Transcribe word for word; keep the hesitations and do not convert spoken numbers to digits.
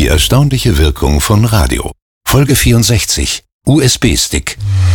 Die erstaunliche Wirkung von Radio. Folge vierundsechzig. U S B-Stick.